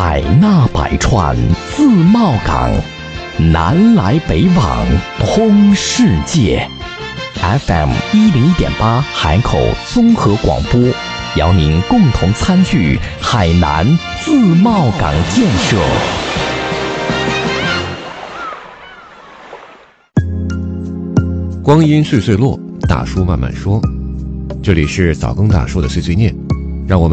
海纳百川，自贸港，南来北往，通世界。FM 101.8海口综合广播，邀您共同参与海南自贸港建设。 光阴岁岁落，大叔慢慢说。这里是早更大叔的碎碎念，